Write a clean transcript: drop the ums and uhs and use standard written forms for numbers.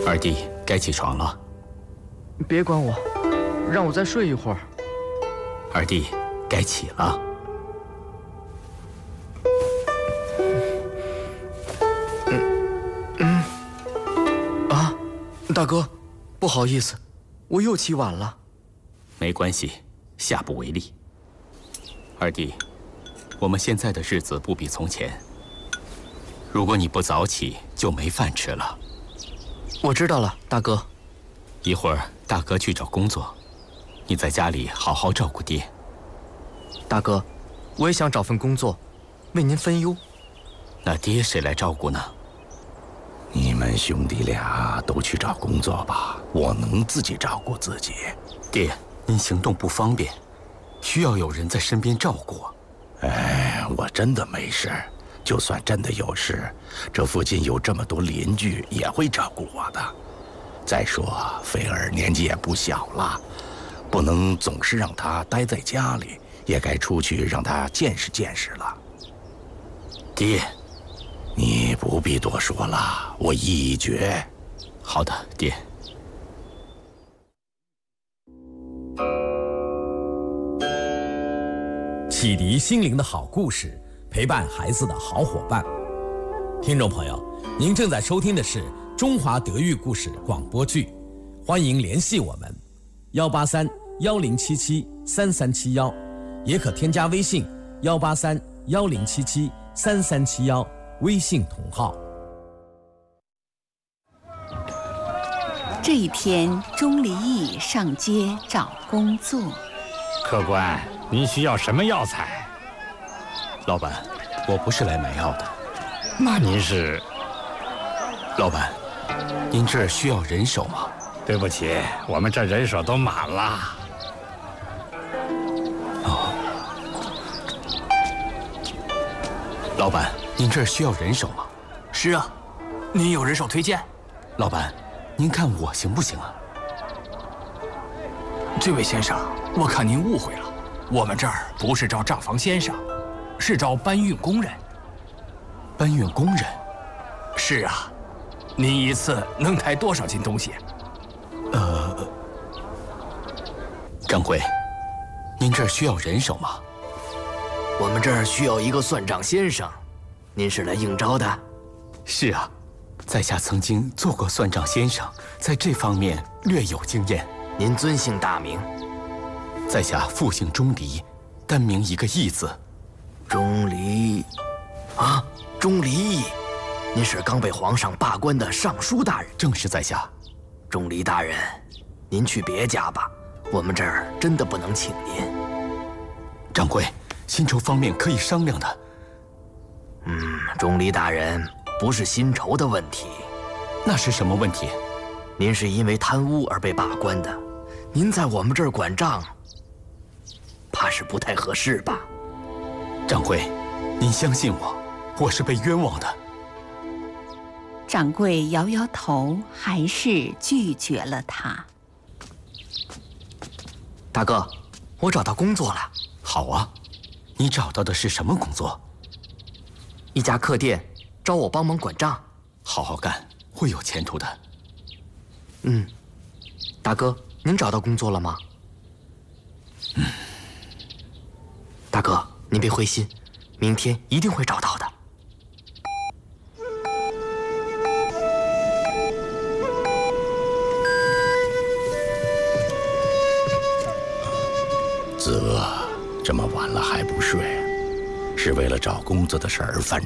二弟，该起床了。 别管我，让我再睡一会儿。 二弟，该起了。 大哥，不好意思，我又起晚了。 没关系，下不为例。二弟，我们现在的日子不比从前。如果你不早起，就没饭吃了。 我知道了，大哥。 一会儿大哥去找工作，你在家里好好照顾爹。 大哥，我也想找份工作，为您分忧。 那爹谁来照顾呢？ 你们兄弟俩都去找工作吧，我能自己照顾自己。 爹，您行动不方便，需要有人在身边照顾。 哎，我真的没事，就算真的有事，这附近有这么多邻居也会照顾我的。再说菲儿年纪也不小了，不能总是让她待在家里，也该出去让她见识见识了。 爹， 你不必多说了，我意已决。 好的，爹。 启迪心灵的好故事，陪伴孩子的好伙伴。听众朋友，您正在收听的是中华德育故事广播剧，欢迎联系我们183-1077-3371，也可添加微信183-1077-3371，微信同号。 这一天，钟离义上街找工作。 客官，您需要什么药材？ 老板，我不是来买药的。 那您是？ 老板，您这儿需要人手吗？ 对不起，我们这人手都满了。 哦，老板，您这儿需要人手吗？ 是啊，您有人手推荐？ 老板，您看我行不行啊？ 这位先生，我看您误会了，我们这儿不是招账房先生，是招搬运工人。 搬运工人？ 是啊，您一次能抬多少斤东西？ 掌柜，您这儿需要人手吗？ 我们这儿需要一个算账先生，您是来应招的？ 是啊，在下曾经做过算账先生，在这方面略有经验。 您尊姓大名？ 在下复姓钟离，单名一个义字。 钟离，啊，钟离义，您是刚被皇上罢官的尚书大人。 正是在下。 钟离大人，您去别家吧，我们这儿真的不能请您。 掌柜，薪酬方面可以商量的。 钟离大人，不是薪酬的问题。 那是什么问题？ 您是因为贪污而被罢官的，您在我们这儿管账，怕是不太合适吧？ 掌柜，您相信我，我是被冤枉的。 掌柜摇摇头，还是拒绝了他。 大哥，我找到工作了。 好啊，你找到的是什么工作？ 一家客店，招我帮忙管账。 好好干，会有前途的。 大哥，您找到工作了吗？大哥，您别灰心，明天一定会找到的。 子娥，这么晚了还不睡，是为了找工作的事儿犯